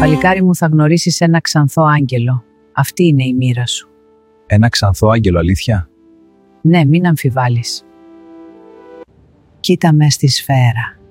Παλικάρι μου, θα γνωρίσεις ένα ξανθό άγγελο. Αυτή είναι η μοίρα σου. Ένα ξανθό άγγελο, αλήθεια? Ναι, μην αμφιβάλλεις. Κοίτα μες στη σφαίρα.